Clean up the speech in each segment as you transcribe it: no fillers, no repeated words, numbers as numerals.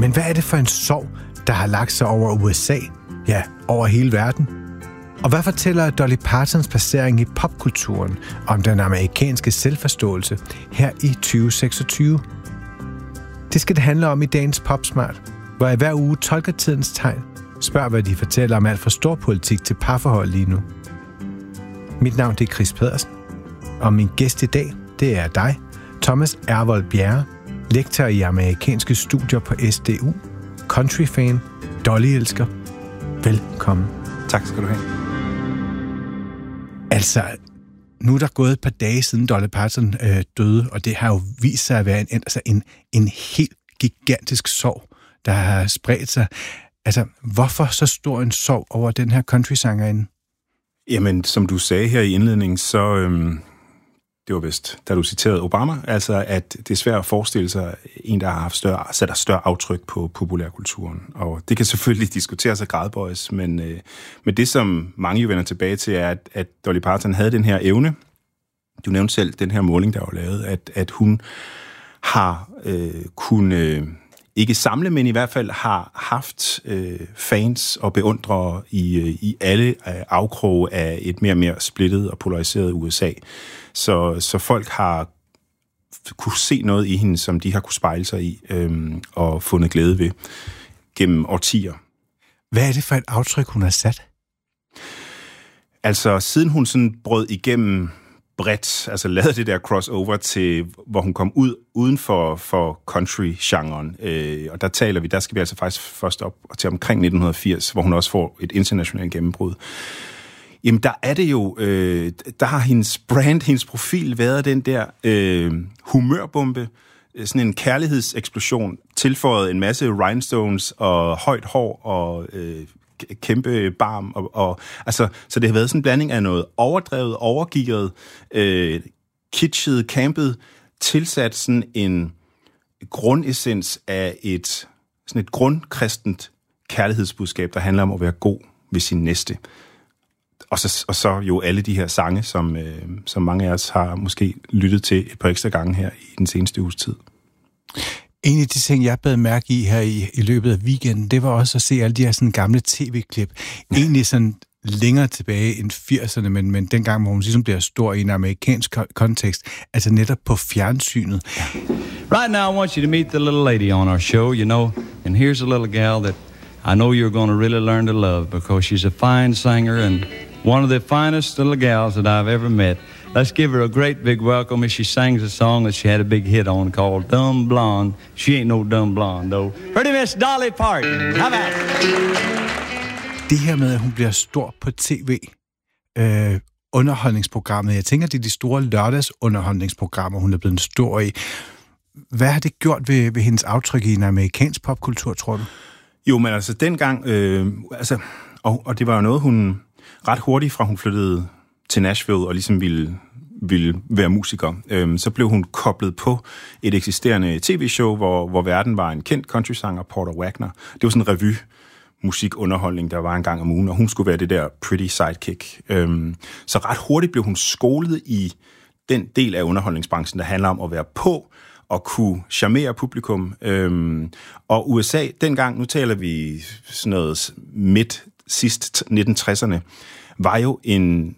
Men hvad er det for en sorg, der har lagt sig over USA? Ja, over hele verden. Og hvad fortæller Dolly Partons placering i popkulturen om den amerikanske selvforståelse her i 2026? Det skal det handle om i dagens Popsmart, hvor jeg hver uge tolker tidens tegn, spørger, hvad de fortæller om alt fra storpolitik til parforhold lige nu. Mit navn er Chris Pedersen, og min gæst i dag, det er dig, Thomas Ervold Bjerre, lektor i amerikanske studier på SDU, countryfan, Dolly-elsker. Velkommen. Tak skal du have. Altså, nu er der gået et par dage siden Dolly Parton døde, og det har jo vist sig at være en helt gigantisk sorg, der har spredt sig. Altså, hvorfor så stor en sorg over den her country-sangerinde? Jamen, som du sagde her i indledningen, så det var vist, da du citerede Obama, altså at det er svært at forestille sig en, der har haft større aftryk på populærkulturen. Og det kan selvfølgelig diskuteres og gradbøjes, men det, som mange jo vender tilbage til, er, at Dolly Parton havde den her evne. Du nævnte selv den her måling, der var lavet, at hun har kunnet ikke samle, men i hvert fald har haft fans og beundrere i alle afkroge af et mere og mere splittet og polariseret USA. Så folk har kunne se noget i hende, som de har kunne spejle sig i og fundet glæde ved gennem årtier. Hvad er det for et aftryk, hun har sat? Altså, siden hun sådan brød igennem bredt, altså lavede det der crossover til, hvor hun kom uden for country-genren. Og der skal vi altså faktisk først op til omkring 1980, hvor hun også får et internationalt gennembrud. Jamen, der er det jo, der har hendes brand, hendes profil været den der humørbombe, sådan en kærlighedseksplosion, tilføjet en masse rhinestones og højt hår og kæmpe barm, og altså, så det har været sådan en blanding af noget overdrevet, overgearet, kitschet, campet, tilsat sådan en grundessens af et grundkristent kærlighedsbudskab, der handler om at være god ved sin næste. Og så jo alle de her sange, som mange af os har måske lyttet til et par ekstra gange her i den seneste uges tid. En af de ting, jeg bed mærke i her i løbet af weekenden, det var også at se alle de her sådan gamle tv-klip. Egentlig sådan længere tilbage end 80'erne, men dengang, hvor hun ligesom bliver stor i en amerikansk kontekst, altså netop på fjernsynet. Right now, I want you to meet the little lady on our show, you know, and here's a little gal that I know you're going to really learn to love because she's a fine singer and one of the finest little gals that I've ever met. Let's give her a great big welcome as she sings a song that she had a big hit on called Dumb Blonde. She ain't no dumb blonde, though. Pretty Miss Dolly Parton. How about it? Det her med, at hun bliver stor på tv, underholdningsprogrammet. Jeg tænker, det er de store lørdagsunderholdningsprogrammer, hun er blevet stor i. Hvad har det gjort ved hendes aftryk i en amerikansk popkultur, tror du? Jo, men altså dengang, og det var jo noget, hun ret hurtigt fra hun flyttede til Nashville og ligesom ville være musiker, så blev hun koblet på et eksisterende tv-show, hvor verden var en kendt countrysanger, Porter Wagoner. Det var sådan en revy musikunderholdning, der var en gang om ugen, og hun skulle være det der pretty sidekick. Så ret hurtigt blev hun skolet i den del af underholdningsbranchen, der handler om at være på og kunne charmere publikum. Og USA, dengang, nu taler vi sådan noget sidst 1960'erne, var jo en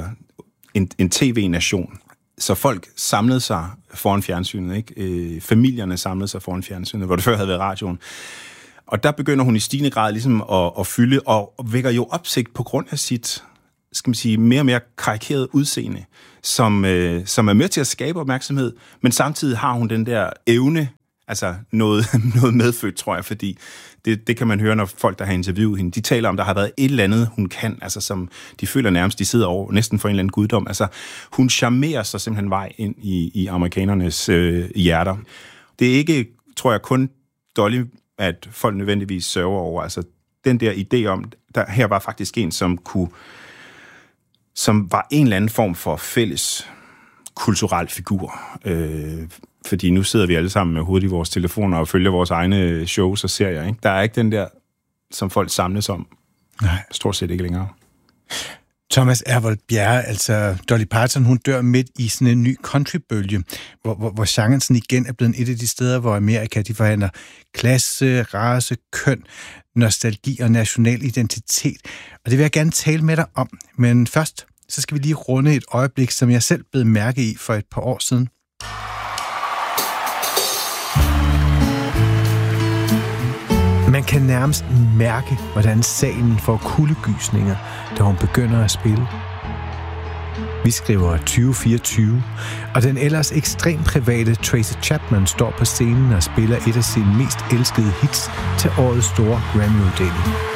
tv-nation. Så folk samlede sig foran fjernsynet, ikke? Familierne samlede sig foran fjernsynet, hvor det før havde været radioen. Og der begynder hun i stigende grad ligesom at fylde, og vækker jo opsigt på grund af sit, skal man sige, mere og mere karikeret udseende, som er med til at skabe opmærksomhed, men samtidig har hun den der evne, altså noget medfødt, tror jeg, fordi det kan man høre, når folk, der har interviewet hende, de taler om, der har været et eller andet, hun kan, altså som de føler nærmest, de sidder over næsten for en eller anden guddom. Altså, hun charmerer sig simpelthen vej ind i amerikanernes hjerter. Det er ikke, tror jeg, kun Dolly, at folk nødvendigvis sørger over. Altså, den der idé om, der her var faktisk en, som var en eller anden form for fælles kulturel figur. Fordi nu sidder vi alle sammen med hovedet i vores telefoner og følger vores egne shows og serier, ikke? Der er ikke den der, som folk samles om. Nej. Stort set ikke længere. Thomas Ervold Bjerre, altså Dolly Parton, hun dør midt i sådan en ny countrybølge, hvor genren sådan igen er blevet et af de steder, hvor Amerika de forhandler klasse, race, køn, nostalgi og national identitet. Og det vil jeg gerne tale med dig om. Men først, så skal vi lige runde et øjeblik, som jeg selv blev mærke i for et par år siden. Man kan nærmest mærke, hvordan salen får kuldegysninger, da hun begynder at spille. Vi skriver 2024, og den ellers ekstremt private Tracy Chapman står på scenen og spiller et af sine mest elskede hits til årets store Grammy-uddeling.